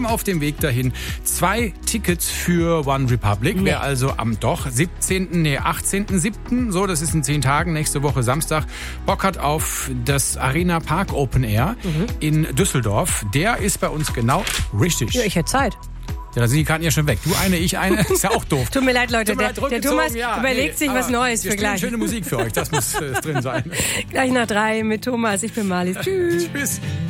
haben auf dem Weg dahin 2 Tickets für One Republic. Wer also am 18.07., so, das ist in 10 Tagen, nächste Woche Samstag, Bock hat auf das Arena Park Open Air in Düsseldorf, der ist bei uns genau richtig. Ja, ich hätte Zeit. Ja, da sind die Karten ja schon weg. Du eine, ich eine, ist ja auch doof. Tut mir leid, Leute, der Thomas überlegt sich was Neues für gleich. Schöne Musik für euch, das muss drin sein. Gleich nach 3 mit Thomas, ich bin Marlies. Tschüss. Tschüss.